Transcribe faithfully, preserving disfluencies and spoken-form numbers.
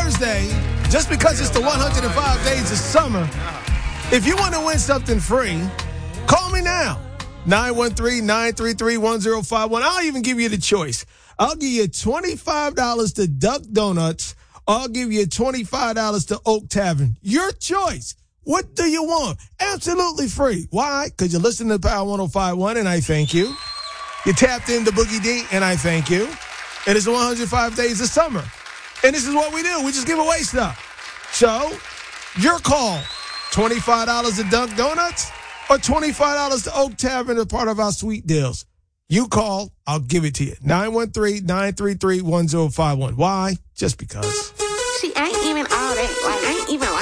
Thursday, just because it's the one hundred five days of summer, if you want to win something free, call me now. nine one three, nine three three, one zero five one. I'll even give you the choice. I'll give you twenty-five dollars to Duck Donuts. I'll give you twenty-five dollars to Oak Tavern. Your choice. What do you want? Absolutely free. Why? Because you're listening to Power one oh five point one, and I thank you. You tapped into Boogie D, and I thank you. It is one hundred five days of summer. And this is what we do. We just give away stuff. So, your call. twenty-five dollars to Dunk Donuts or twenty-five dollars to Oak Tavern as part of our sweet deals. You call, I'll give it to you. nine one three, nine three three, one zero five one. Why? Just because. She ain't even all that. Like, ain't even